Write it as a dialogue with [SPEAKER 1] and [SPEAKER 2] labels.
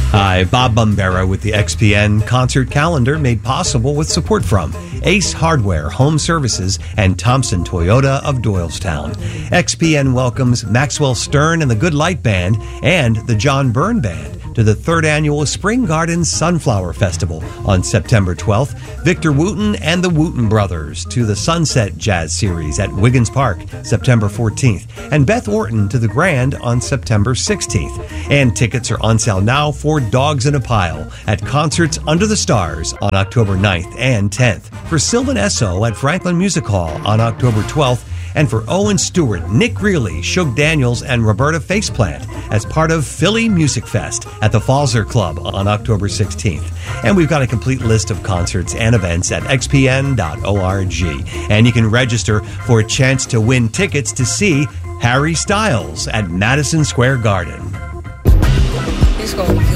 [SPEAKER 1] Hi, Bob Bumbera with the XPN concert calendar, made possible with support from Ace Hardware, Home Services, and Thompson Toyota of Doylestown. XPN welcomes Maxwell Stern and the Good Light Band and the John Byrne Band to the 3rd annual Spring Garden Sunflower Festival on September 12th. Victor Wooten and the Wooten Brothers to the Sunset Jazz Series at Wiggins Park, September 14th. And Beth Orton to the Grand on September 16th. And tickets are on sale now for Dogs in a Pile at Concerts Under the Stars on October 9th and 10th. For Sylvan Esso at Franklin Music Hall on October 12th. And for Owen Stewart, Nick Greeley, Shug Daniels, and Roberta Faceplant as part of Philly Music Fest at the Falzer Club on October 16th. And we've got a complete list of concerts and events at xpn.org. And you can register for a chance to win tickets to see Harry Styles at Madison Square Garden.
[SPEAKER 2] Let's go.